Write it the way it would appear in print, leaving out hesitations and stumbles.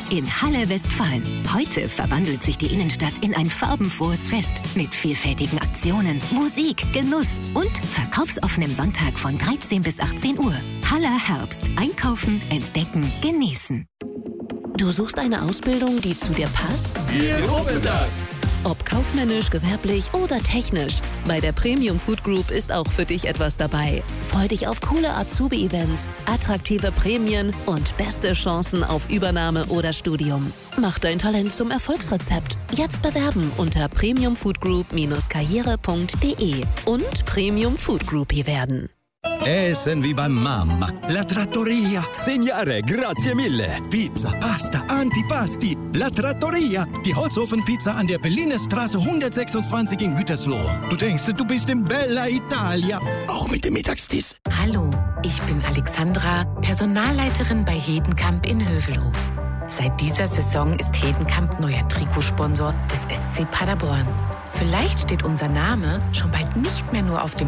in Halle, Westfalen. Heute verwandelt sich die Innenstadt in ein farbenfrohes Fest mit vielfältigen Aktionen, Musik, Genuss und verkaufsoffenem Sonntag von 13 bis 18 Uhr. Halle Herbst. Einkaufen, entdecken, genießen. Du suchst eine Ausbildung, die zu dir passt? Wir loben das! Ob kaufmännisch, gewerblich oder technisch, bei der Premium Food Group ist auch für dich etwas dabei. Freu dich auf coole Azubi-Events, attraktive Prämien und beste Chancen auf Übernahme oder Studium. Mach dein Talent zum Erfolgsrezept. Jetzt bewerben unter premiumfoodgroup-karriere.de und Premium Food Groupie werden. Essen wie beim Mamma. La Trattoria. Signore, grazie mille. Pizza, Pasta, Antipasti. La Trattoria. Die Holzofenpizza an der Berlinerstraße 126 in Gütersloh. Du denkst, du bist in Bella Italia. Auch mit dem Mittagstisch. Hallo, ich bin Alexandra, Personalleiterin bei Hedenkamp in Hövelhof. Seit dieser Saison ist Hedenkamp neuer Trikotsponsor des SC Paderborn. Vielleicht steht unser Name schon bald nicht mehr nur auf dem